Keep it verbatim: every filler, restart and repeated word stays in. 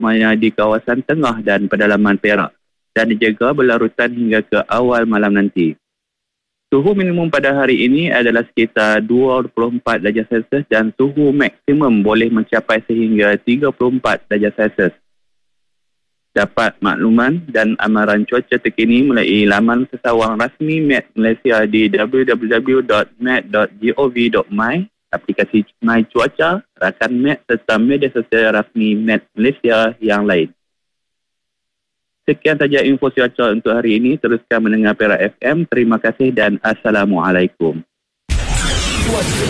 maya di kawasan tengah dan pedalaman Perak dan dijaga berlarutan hingga ke awal malam nanti. Suhu minimum pada hari ini adalah sekitar dua puluh empat darjah Celsius dan suhu maksimum boleh mencapai sehingga tiga puluh empat darjah Celsius. Dapat makluman dan amaran cuaca terkini melalui laman sesawang rasmi M E T Malaysia di w w w dot met dot gov dot my, aplikasi My Cuaca, rakan M E T serta media sosial rasmi M E T Malaysia yang lain. Sekian saja info cuaca untuk hari ini. Teruskan mendengar Perak F M. Terima kasih dan Assalamualaikum.